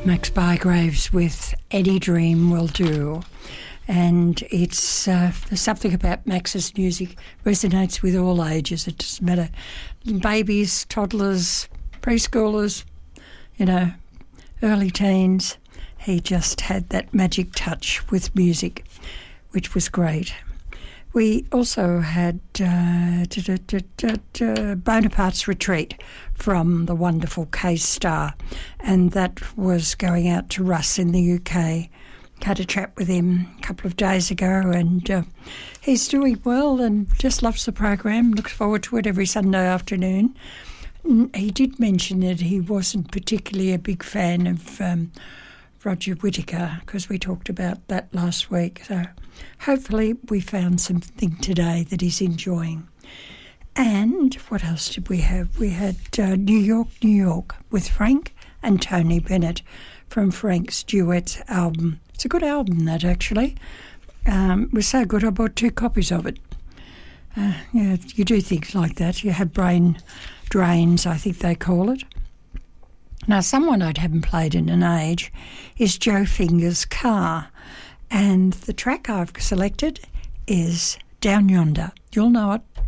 Max Bygraves with Any Dream Will Do. And it's there's something about Max's music resonates with all ages. It doesn't matter, babies, toddlers, preschoolers, early teens. He just had that magic touch with music, which was great. We also had Bonaparte's Retreat from the wonderful K-Star, and that was going out to Russ in the UK. Had a chat with him a couple of days ago, and he's doing well and just loves the program, looks forward to it every Sunday afternoon. He did mention that he wasn't particularly a big fan of Roger Whittaker, because we talked about that last week. So hopefully we found something today that he's enjoying. And what else did we have? We had New York, New York with Frank and Tony Bennett from Frank's Duets album. It's a good album, that, actually. It was so good I bought 2 copies of it. You do things like that. You have brain drains, I think they call it. Now, someone I haven't played in an age is Joe Finger's Car, and the track I've selected is Down Yonder. You'll know it.